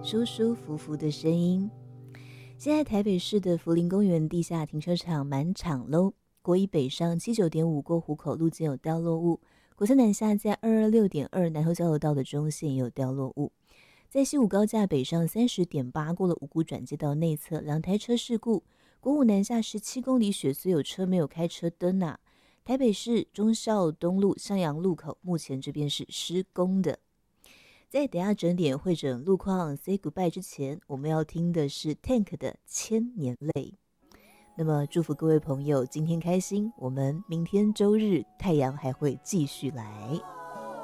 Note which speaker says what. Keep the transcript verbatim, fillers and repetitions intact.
Speaker 1: 舒舒服服的声音。现在台北市的福林公园地下停车场满场喽，国一北上 七九点五 过湖口路径有掉落物，国三南下在 二二六点二 南投交流道的中线也有掉落物。在西武高架北上 三十点八 过了五股转接道内侧两台车事故，国五南下十七公里雪虽有车没有开车灯啊。台北市忠孝东路向阳路口目前这边是施工的。在等下整点会诊路况 say goodbye 之前，我们要听的是 Tank 的千年泪。那么祝福各位朋友今天开心，我们明天周日太阳还会继续来。